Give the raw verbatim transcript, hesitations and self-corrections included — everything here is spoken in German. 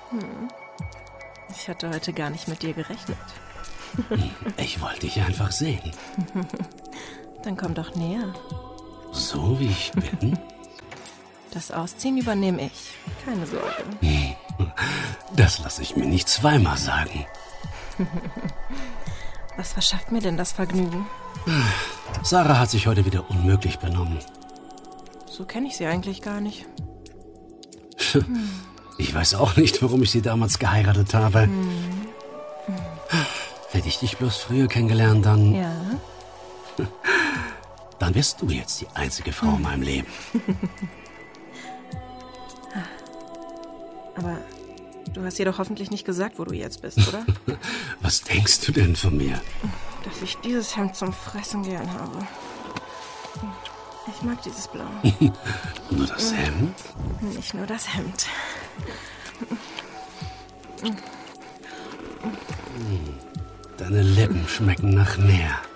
Hm. Ich hatte heute gar nicht mit dir gerechnet. Ich wollte dich einfach sehen. Dann komm doch näher. So wie ich bin? Das Ausziehen übernehme ich. Keine Sorge. Das lasse ich mir nicht zweimal sagen. Was verschafft mir denn das Vergnügen? Sarah hat sich heute wieder unmöglich benommen. So kenne ich sie eigentlich gar nicht. Ich weiß auch nicht, warum ich sie damals geheiratet habe. Hm. Hätte ich dich bloß früher kennengelernt, dann... Ja? Dann wärst du jetzt die einzige Frau in meinem Leben. Aber du hast ihr doch hoffentlich nicht gesagt, wo du jetzt bist, oder? Was denkst du denn von mir? Dass ich dieses Hemd zum Fressen gern habe. Ich mag dieses Blau. Nur das Hemd? Nicht nur das Hemd. Deine Lippen schmecken nach Meer.